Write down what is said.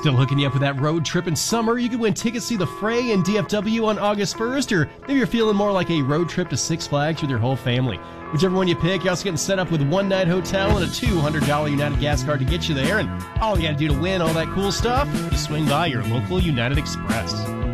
Still hooking you up with that road trip in summer? You can win tickets to see the Fray and DFW on August 1st, or maybe you're feeling more like a road trip to Six Flags with your whole family. Whichever one you pick, you're also getting set up with a one-night hotel and a $200 United Gas card to get you there. And all you got to do to win all that cool stuff is swing by your local United Express.